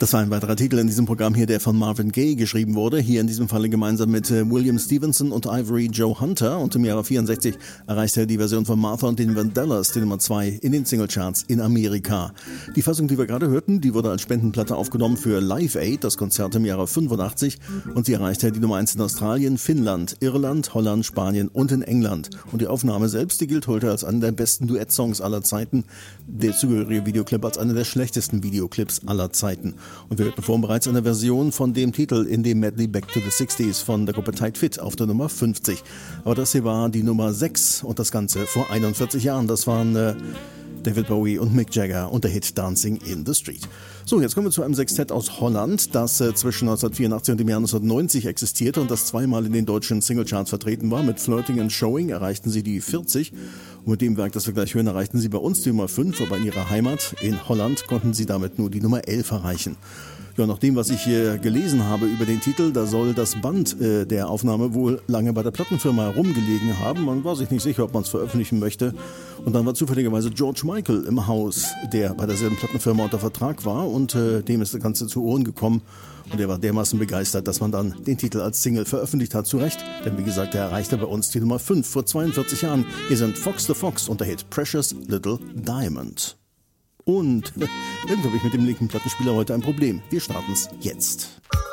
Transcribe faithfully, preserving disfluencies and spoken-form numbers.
Das war ein weiterer Titel in diesem Programm hier, der von Marvin Gaye geschrieben wurde. Hier in diesem Falle gemeinsam mit äh, William Stevenson und Ivory Joe Hunter. Und im Jahre vierundsechzig erreichte er die Version von Martha und den Vandellas, die Nummer zwei in den Singlecharts in Amerika. Die Fassung, die wir gerade hörten, die wurde als Spendenplatte aufgenommen für Live Aid, das Konzert im Jahre fünfundachtzig. Und sie erreichte die Nummer eins in Australien, Finnland, Irland, Holland, Spanien und in England. Und die Aufnahme selbst, die gilt heute als einer der besten Duettsongs aller Zeiten. Der zugehörige Videoclip als einer der schlechtesten Videoclips aller Zeiten. Und wir hörten vorhin bereits eine Version von dem Titel in dem Medley Back to the sixties von der Gruppe Tight Fit auf der Nummer fünfzig. Aber das hier war die Nummer sechs und das Ganze vor einundvierzig Jahren. Das waren äh, David Bowie und Mick Jagger und der Hit Dancing in the Street. So, jetzt kommen wir zu einem Sextett aus Holland, das äh, zwischen neunzehnhundertvierundachtzig und dem Jahr neunzehnhundertneunzig existierte und das zweimal in den deutschen Singlecharts vertreten war. Mit Flirting and Showing erreichten sie die vierzig. Und mit dem Werk, das wir gleich hören, erreichten sie bei uns die Nummer fünf, aber in ihrer Heimat in Holland konnten sie damit nur die Nummer elf erreichen. Ja, nach dem, was ich hier gelesen habe über den Titel, da soll das Band äh, der Aufnahme wohl lange bei der Plattenfirma herumgelegen haben. Man war sich nicht sicher, ob man es veröffentlichen möchte. Und dann war zufälligerweise George Michael im Haus, der bei derselben Plattenfirma unter Vertrag war. Und äh, dem ist das Ganze zu Ohren gekommen. Und er war dermaßen begeistert, dass man dann den Titel als Single veröffentlicht hat. Zu Recht, denn wie gesagt, er erreichte bei uns die Nummer fünf vor zweiundvierzig Jahren. Hier sind Fox the Fox und der Hit Precious Little Diamond. Und irgendwie habe ich mit dem linken Plattenspieler heute ein Problem. Wir starten es jetzt.